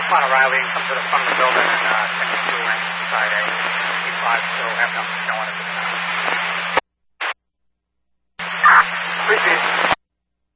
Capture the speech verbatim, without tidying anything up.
Come on, O'Reilly, you can come to the front of the building and uh, check the fuel range inside A. Keep five still have nothing going at this time. Appreciate it.